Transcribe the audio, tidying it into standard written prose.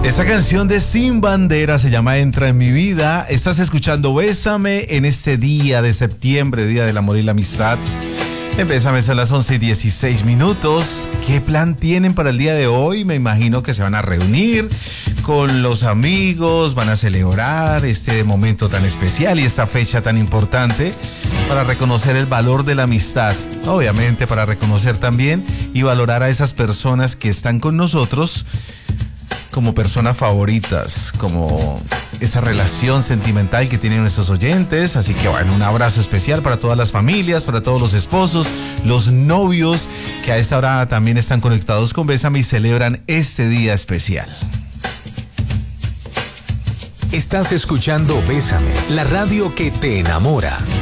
Esta canción de Sin Bandera se llama Entra en mi vida. Estás escuchando Bésame en este día de septiembre, Día del Amor y la Amistad. En Bésame son las 11:16. ¿Qué plan tienen para el día de hoy? Me imagino que se van a reunir con los amigos, van a celebrar este momento tan especial y esta fecha tan importante para reconocer el valor de la amistad. Obviamente para reconocer también y valorar a esas personas que están con nosotros como personas favoritas, como esa relación sentimental que tienen nuestros oyentes. Así que bueno, un abrazo especial para todas las familias, para todos los esposos, los novios que a esta hora también están conectados con Bésame y celebran este día especial. Estás escuchando Bésame, la radio que te enamora.